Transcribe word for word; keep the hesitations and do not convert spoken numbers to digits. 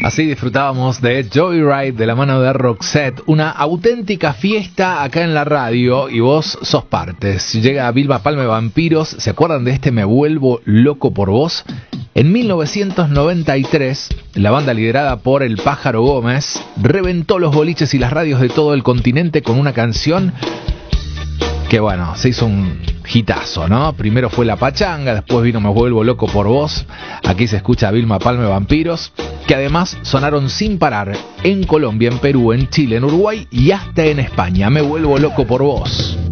Así disfrutábamos de Joyride de la mano de Roxette, una auténtica fiesta acá en la radio y vos sos parte. Llega Vilma Palma Vampiros, ¿se acuerdan de este Me Vuelvo Loco por Vos? En mil novecientos noventa y tres, la banda liderada por el Pájaro Gómez reventó los boliches y las radios de todo el continente con una canción que, bueno, se hizo un hitazo, ¿no? Primero fue La Pachanga, después vino Me Vuelvo Loco por Vos. Aquí se escucha a Vilma Palma Vampiros, que además sonaron sin parar en Colombia, en Perú, en Chile, en Uruguay y hasta en España. Me Vuelvo Loco por Vos.